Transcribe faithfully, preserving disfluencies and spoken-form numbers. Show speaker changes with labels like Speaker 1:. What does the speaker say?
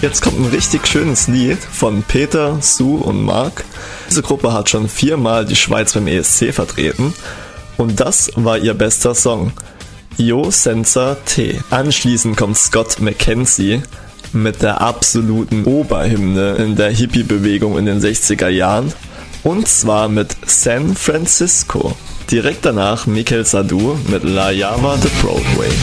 Speaker 1: Jetzt kommt ein richtig schönes Lied von Peter, Sue und Mark. Diese Gruppe hat schon viermal die Schweiz beim E S C vertreten und das war ihr bester Song, Io Senza Te. Anschließend kommt Scott McKenzie mit der absoluten Oberhymne in der Hippie-Bewegung in den sechziger Jahren und zwar mit San Francisco. Direkt danach Mikel Sardou mit La Llama de Broadway.